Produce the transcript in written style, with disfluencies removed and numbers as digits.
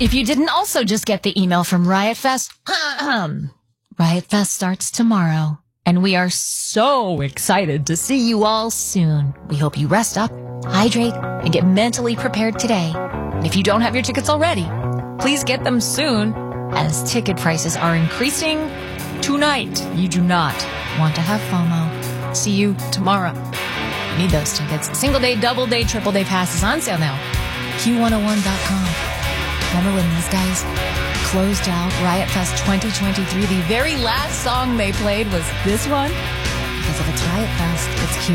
If you didn't also just get the email from Riot Fest, Riot Fest starts tomorrow, and we are so excited to see you all soon. We hope you rest up, hydrate, and get mentally prepared today. And if you don't have your tickets already, please get them soon, as ticket prices are increasing tonight. You do not want to have FOMO. See you tomorrow. You need those tickets. Single day, double day, triple day passes on sale now. Q101.com. Remember when these guys closed out Riot Fest 2023? The very last song they played was this one. Because if it's Riot Fest, it's Q.